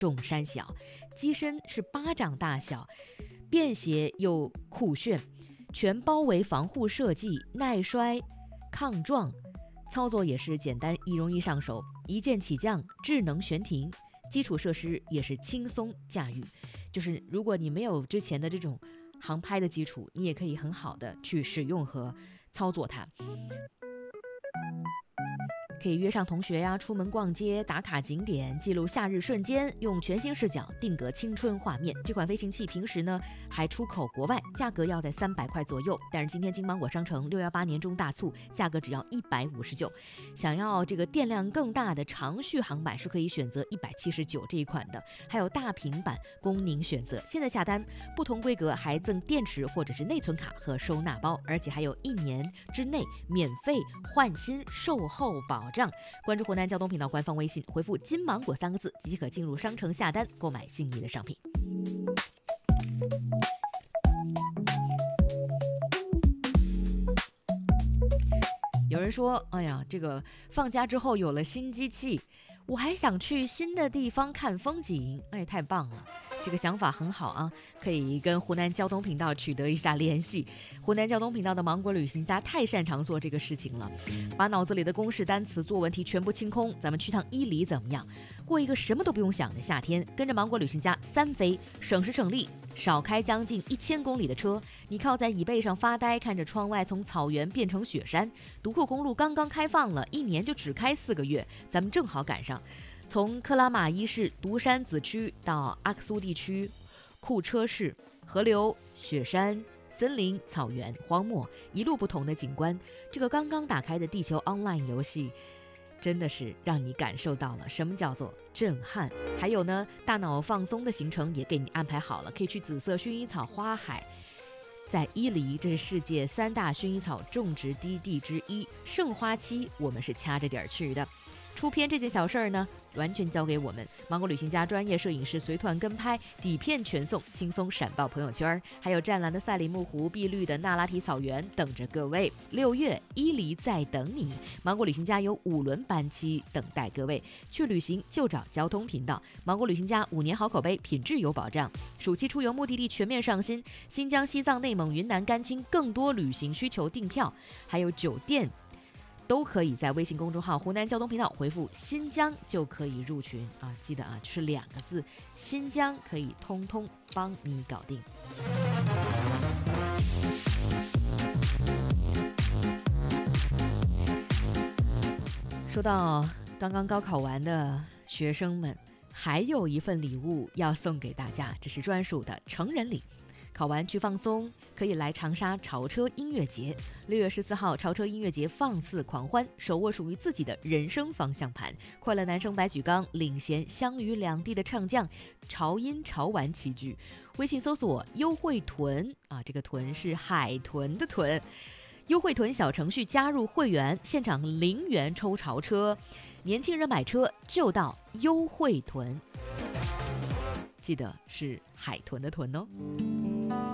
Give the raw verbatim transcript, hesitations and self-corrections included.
重山小，机身是巴掌大小，便携又酷炫，全包围防护设计，耐摔抗撞，操作也是简单易容易上手，一键起降，智能悬停，基础设施也是轻松驾驭。就是如果你没有之前的这种航拍的基础，你也可以很好的去使用和操作它。可以约上同学呀、啊，出门逛街、打卡景点，记录夏日瞬间，用全新视角定格青春画面。这款飞行器平时呢还出口国外，价格要在三百块左右，但是今天金芒果商城六一八年中大促，价格只要一百五十九。想要这个电量更大的长续航版是可以选择一百七十九这一款的，还有大屏版供您选择。现在下单，不同规格还赠电池或者是内存卡和收纳包，而且还有一年之内免费换新售后保障。关注湖南交通频道官方微信，回复金芒果三个字即可进入商城下单购买心仪的商品。有人说，哎呀，这个放假之后有了新机器，我还想去新的地方看风景，哎，太棒了。这个想法很好啊，可以跟湖南交通频道取得一下联系。湖南交通频道的芒果旅行家太擅长做这个事情了，把脑子里的公式单词作文题全部清空，咱们去趟伊犁怎么样？过一个什么都不用想的夏天，跟着芒果旅行家三飞，省时省力，少开将近一千公里的车，你靠在椅背上发呆，看着窗外从草原变成雪山。独库公路刚刚开放了，一年就只开四个月，咱们正好赶上。从克拉玛依市独山子区到阿克苏地区库车市，河流、雪山、森林、草原、荒漠，一路不同的景观。这个刚刚打开的地球 online 游戏真的是让你感受到了什么叫做震撼。还有呢，大脑放松的行程也给你安排好了，可以去紫色薰衣草花海，在伊犁，这是世界三大薰衣草种植基地之一，盛花期我们是掐着点去的。出片这件小事儿呢，完全交给我们芒果旅行家专业摄影师随团跟拍，底片全送，轻松闪爆朋友圈。还有湛蓝的赛里木湖、碧绿的那拉提草原等着各位。六月伊犁在等你，芒果旅行家有五轮班期等待各位，去旅行就找交通频道。芒果旅行家五年好口碑，品质有保障。暑期出游目的地全面上新，新疆、西藏、内蒙、云南、甘青，更多旅行需求订票，还有酒店。都可以在微信公众号湖南交通频道回复新疆就可以入群啊！记得啊，就是两个字，新疆可以通通帮你搞定。说到刚刚高考完的学生们，还有一份礼物要送给大家，这是专属的成人礼。考完去放松，可以来长沙潮车音乐节。六月十四号，潮车音乐节放肆狂欢，手握属于自己的人生方向盘。快乐男声白举纲领衔湘渝两地的唱将，潮音潮玩齐聚。微信搜索优惠豚啊，这个豚是海豚的豚。优惠豚小程序加入会员，现场零元抽潮车，年轻人买车就到优惠豚。记得是海豚的豚哦。